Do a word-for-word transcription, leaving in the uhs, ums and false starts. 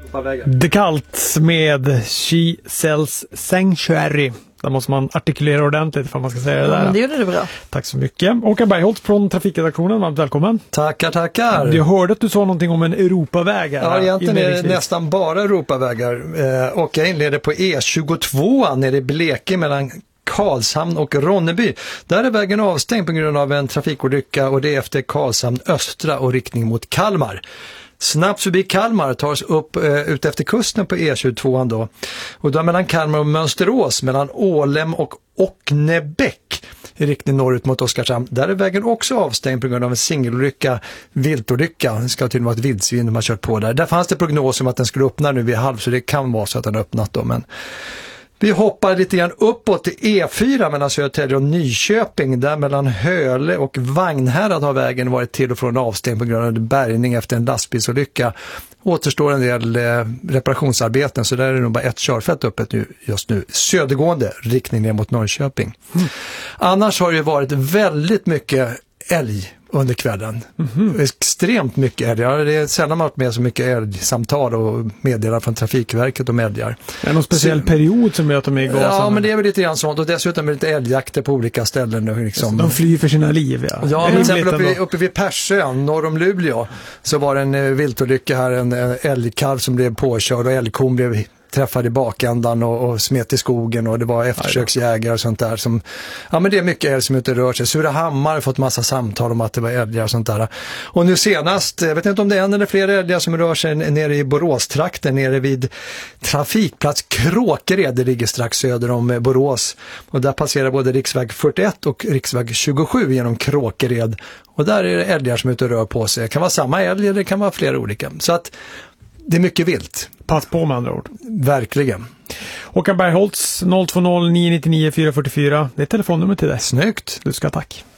Det kallt med She Sells Sanctuary. Där måste man artikulera ordentligt för man ska säga det där. Ja, det gjorde du bra. Tack så mycket. Håkan Bergholt från Trafikredaktionen, varmt välkommen. Tackar, tackar. Jag hörde att du sa någonting om en Europaväg här. Ja, egentligen är det nästan bara Europavägar. Eh, och jag inleder på E tjugotvå nere i Blekinge mellan Karlshamn och Ronneby. Där är vägen avstängd på grund av en trafikolycka och det är efter Karlshamn östra och riktning mot Kalmar. Snabbt förbi Kalmar tas upp eh, ut efter kusten på E tjugotvå då. Och då mellan Kalmar och Mönsterås, mellan Ålem och Åknebäck i riktning norrut mot Oskarshamn. Där är vägen också avstängd på grund av en singelolycka, viltolycka. Det ska till och med vara ett vildsvin de har kört på där. Där fanns det prognos om att den skulle öppna nu vid halv, så det kan vara så att den har öppnat då, men vi hoppar lite grann uppåt till E fyra mellan Södertälje och Nyköping. Där mellan Höle och Vagnhärad har vägen varit till och från avstängd på grund av bärgning efter en lastbilsolycka. Återstår en del eh, reparationsarbeten, så där är det nog bara ett körfält öppet nu, just nu. Södergående, riktning ner mot Norrköping. Mm. Annars har det varit väldigt mycket älg under kvällen. Mm-hmm. Extremt mycket älg. Det är sällan varit med så mycket älgsamtal och meddelanden från Trafikverket om älgar. Är det någon speciell så, period som gör att de är igång? Ja, men det är väl lite grann sånt. Och dessutom är det lite älgjakter på olika ställen nu. Liksom. De flyr för sina liv, ja. Ja, till exempel uppe, uppe vid Persön, norr om Luleå, så var det en uh, viltolycka här. En uh, älgkalv som blev påkörd och älgkon blev träffade i bakändan och, och smet i skogen, och det var eftersöksjägare och sånt där som, ja men det är mycket älg som inte rör sig. Surahammar har fått massa samtal om att det var älgar och sånt där. Och nu senast, jag vet inte om det är en eller flera älgar som rör sig nere i Boråstrakten, nere vid trafikplats Kråkered, det ligger strax söder om Borås. Och där passerar både riksväg fyrtioett och riksväg tjugosju genom Kråkered. Och där är det älgar som inte rör på sig. Det kan vara samma älg eller det kan vara flera olika. Så att det är mycket vilt. Pass på med andra ord. Verkligen. Håkan Bergholtz, noll två noll nio nio nio fyra fyra fyra. Det är telefonnummer till dig. Snyggt. Du ska tack.